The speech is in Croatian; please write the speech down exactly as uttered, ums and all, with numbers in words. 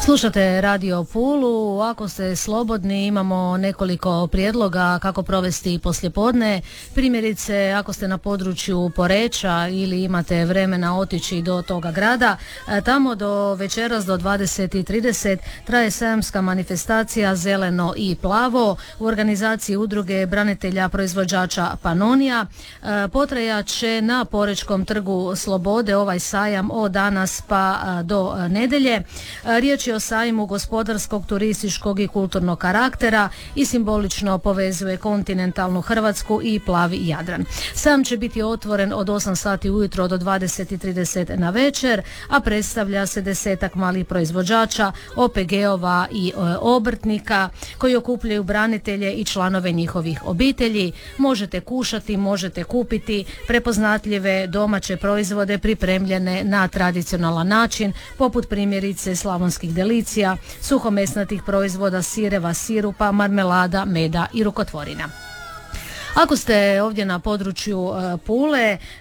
Slušate Radio Pulu. Ako ste slobodni, imamo nekoliko prijedloga kako provesti poslijepodne. Primjerice, ako ste na području Poreča ili imate vremena otići do toga grada, tamo do večeras do dvadeset i trideset traje sajamska manifestacija Zeleno i plavo u organizaciji udruge branitelja proizvođača Panonija. Potrajat će na Porečkom trgu Slobode ovaj sajam od danas pa do nedjelje. Riječ je o sajmu gospodarskog, turističkog i kulturnog karaktera i simbolično povezuje kontinentalnu Hrvatsku i plavi Jadran. Sajam će biti otvoren od osam sati ujutro do dvadeset i trideset na večer, a predstavlja se desetak malih proizvođača, O P G-ova i e, obrtnika koji okupljaju branitelje i članove njihovih obitelji. Možete kušati, možete kupiti prepoznatljive domaće proizvode pripremljene na tradicionalan način, poput primjerice slavonskih delicija, suhomesnatih proizvoda, sireva, sirupa, marmelada, meda i rukotvorina. Ako ste ovdje na području Pule,